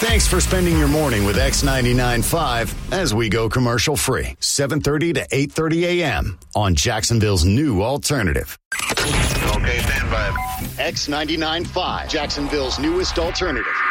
Thanks for spending your morning with X99.5 as we go commercial free. 7:30 to 8:30 a.m. on Jacksonville's new alternative. Okay, stand by. X99.5, Jacksonville's newest alternative.